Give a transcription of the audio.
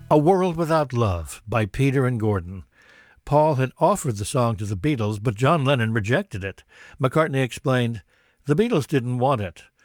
A World Without Love by Peter and Gordon. Paul had offered the song to the Beatles, but John Lennon rejected it. McCartney explained, "The Beatles didn't want it.